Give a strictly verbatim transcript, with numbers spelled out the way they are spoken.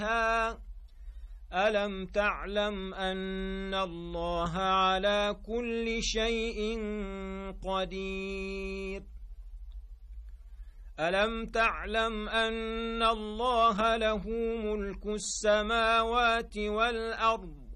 ألم تعلم أن الله على كل شيء قدير ألم تعلم أن الله له ملك السماوات والأرض